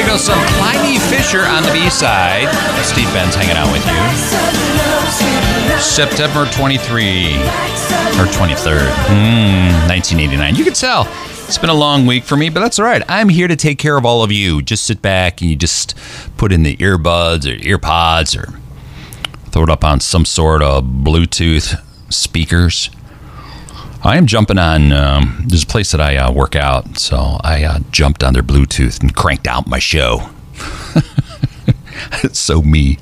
go some Clydie Fisher on the B-side. Steve Benz hanging out with you. September 23 or 23rd, 1989. You can tell it's been a long week for me, but that's all right. I'm here to take care of all of you. Just sit back and you just put in the earbuds or earpods or throw it up on some sort of Bluetooth speakers. I am jumping on, there's a place that I work out, so I jumped on their Bluetooth and cranked out my show. It's so me.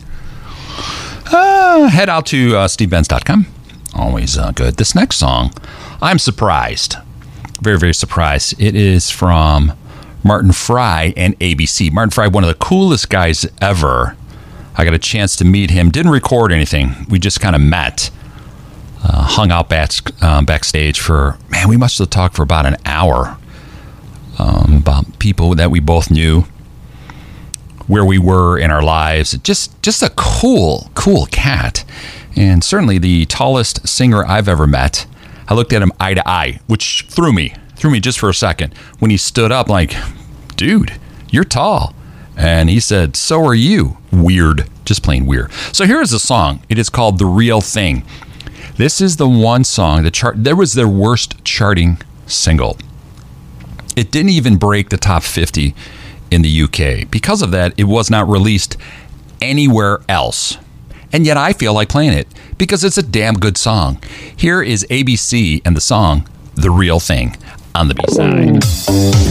Head out to stevebenz.com. Always good. This next song, I'm surprised. Very, very surprised. It is from Martin Fry and ABC. Martin Fry, one of the coolest guys ever. I got a chance to meet him. Didn't record anything. We just kind of met. Hung out backstage for, man, we must have talked for about an hour about people that we both knew, where we were in our lives. Just a cool cat. And certainly the tallest singer I've ever met. I looked at him eye to eye, which threw me just for a second. When he stood up, like, dude, you're tall. And he said, so are you. Weird, just plain weird. So here is the song. It is called The Real Thing. This is the one song that was their worst charting single. It didn't even break the top 50 in the UK. Because of that, it was not released anywhere else. And yet I feel like playing it because it's a damn good song. Here is ABC and the song The Real Thing on the B-side.